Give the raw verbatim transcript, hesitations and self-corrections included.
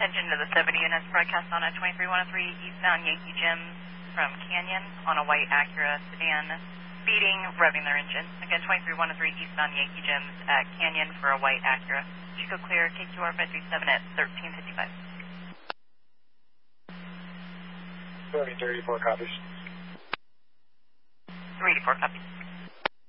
attention to the seventy units broadcast on a twenty-three one oh three eastbound Yankee Gym from Canyon on a white Acura sedan, speeding, revving their engine. Again, twenty-three one oh three eastbound Yankee Gyms at Canyon for a white Acura. Chico clear, K Q R five three seven at thirteen fifty-five. thirty, thirty-four copies. three eighty-four copies.